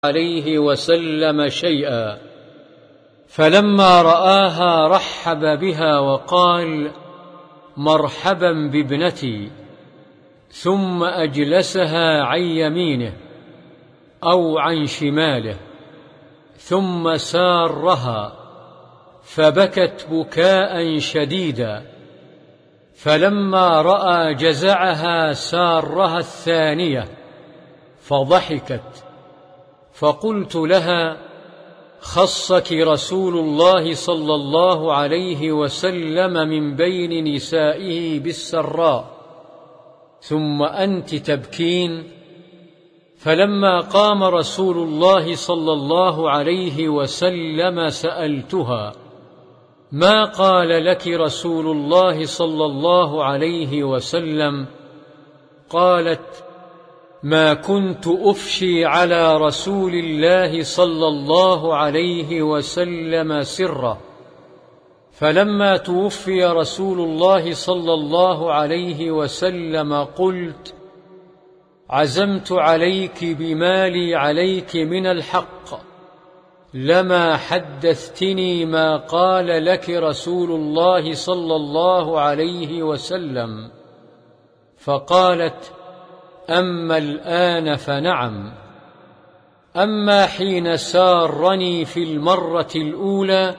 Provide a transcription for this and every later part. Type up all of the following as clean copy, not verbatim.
عليه وسلم شيئا، فلما رآها رحب بها وقال: مرحبا بابنتي، ثم أجلسها عن يمينه أو عن شماله، ثم سارها فبكت بكاء شديدا، فلما رأى جزعها سارها الثانية فضحكت، فقلت لها: خصك رسول الله صلى الله عليه وسلم من بين نسائه بالسراء، ثم أنت تبكين؟ فلما قام رسول الله صلى الله عليه وسلم سألتها: ما قال لك رسول الله صلى الله عليه وسلم؟ قالت: ما كنت أفشي على رسول الله صلى الله عليه وسلم سرا، فلما توفي رسول الله صلى الله عليه وسلم قلت: عزمت عليك بما لي عليك من الحق، لما حدثتني ما قال لك رسول الله صلى الله عليه وسلم. فقالت: أما الآن فنعم، أما حين سارني في المرة الأولى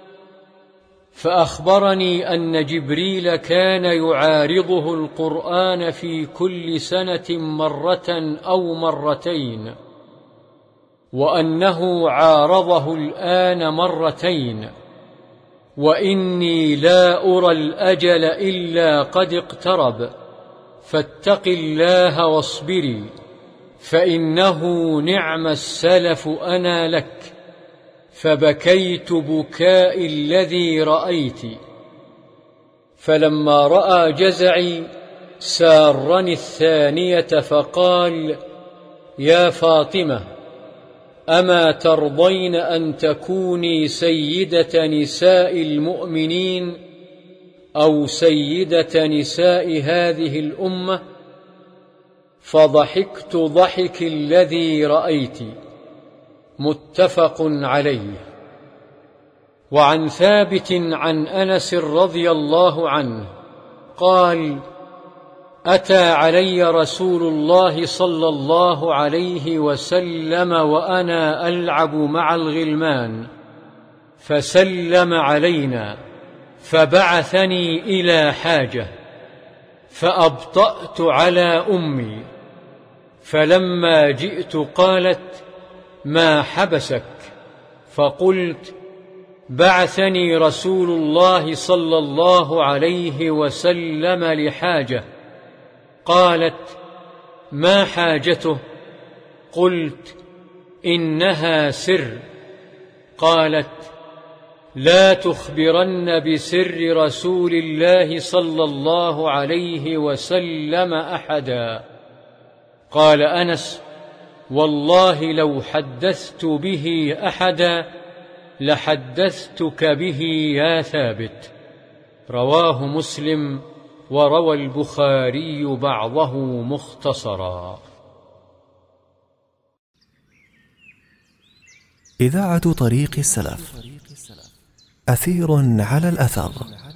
فأخبرني أن جبريل كان يعارضه القرآن في كل سنة مرة أو مرتين، وأنه عارضه الآن مرتين، وإني لا أرى الأجل إلا قد اقترب، فاتق الله واصبري، فإنه نعم السلف أنا لك. فبكيت بكاء الذي رأيت. فلما رأى جزعي سارني الثانية فقال: يا فاطمة، أما ترضين أن تكوني سيدة نساء المؤمنين أو سيدة نساء هذه الأمة؟ فضحكت ضحك الذي رأيت. متفق عليه. وعن ثابت عن أنس رضي الله عنه قال: أتى علي رسول الله صلى الله عليه وسلم وأنا ألعب مع الغلمان، فسلم علينا، فبعثني إلى حاجة، فأبطأت على أمي، فلما جئت قالت: ما حبسك؟ فقلت: بعثني رسول الله صلى الله عليه وسلم لحاجة. قالت: ما حاجته؟ قلت: إنها سر. قالت: لا تخبرن بسر رسول الله صلى الله عليه وسلم أحدا. قال أنس: والله لو حدثت به أحدا لحدثتك به يا ثابت. رواه مسلم، وروى البخاري بعضه مختصرا. إذاعة طريق السلف، أثير على الأثر.